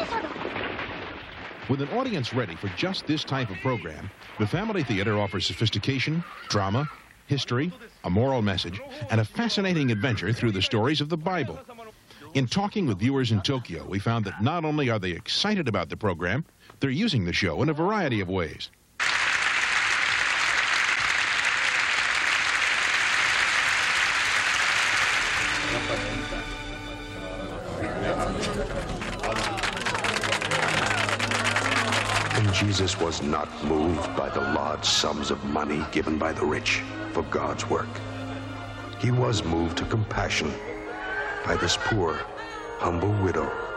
With an audience ready for just this type of program, the Family Theater offers sophistication, drama, history, a moral message, and a fascinating adventure through the stories of the Bible. In talking with viewers in Tokyo, we found that not only are they excited about the program, they're using the show in a variety of ways. And Jesus was not moved by the large sums of money given by the rich for God's work. He was moved to compassion by this poor, humble widow